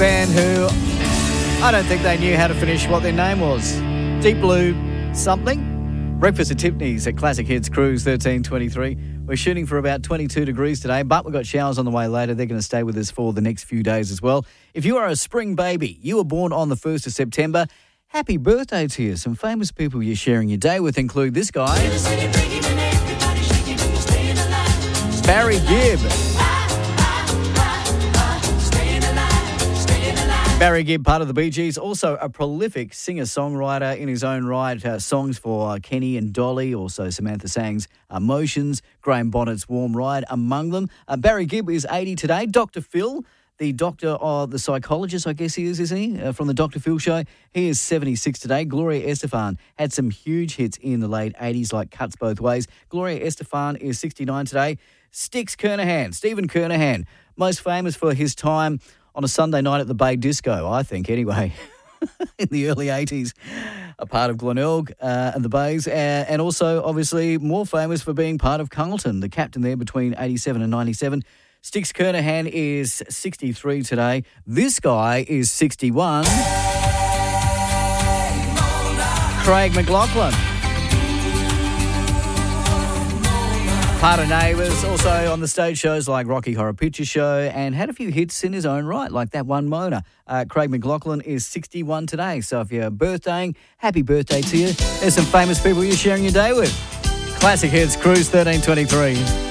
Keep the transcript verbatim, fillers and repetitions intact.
Band who I don't think they knew how to finish what their name was. Deep Blue something? Breakfast at Tiffany's at Classic Hits Cruise thirteen twenty-three. We're shooting for about twenty-two degrees today, but we've got showers on the way later. They're going to stay with us for the next few days as well. If you are a spring baby, you were born on the first of September, happy birthday to you. Some famous people you're sharing your day with include this guy, Barry Gibb. Barry Gibb, part of the Bee Gees, also a prolific singer-songwriter in his own right. Uh, songs for uh, Kenny and Dolly, also Samantha Sang's Emotions, Graham Bonnet's Warm Ride, among them. Uh, Barry Gibb is eighty today. Doctor Phil, the doctor of the psychologist, I guess he is, isn't he, uh, from the Doctor Phil show, he is seventy-six today. Gloria Estefan had some huge hits in the late eighties, like Cuts Both Ways. Gloria Estefan is sixty-nine today. Sticks Kernahan, Stephen Kernahan, most famous for his time on a Sunday night at the Bay Disco, I think, anyway, in the early eighties, a part of Glenelg uh, and the Bays, uh, and also, obviously, more famous for being part of Carlton, the captain there between eighty-seven and ninety-seven. Sticks Kernahan is sixty-three today. This guy is sixty-one. Craig McLachlan. Part of Neighbours, also on the stage shows like Rocky Horror Picture Show, and had a few hits in his own right, like that one, Mona. Uh, Craig McLachlan is sixty-one today, so if you're birthdaying, happy birthday to you. There's some famous people you're sharing your day with. Classic Hits Cruise thirteen twenty-three.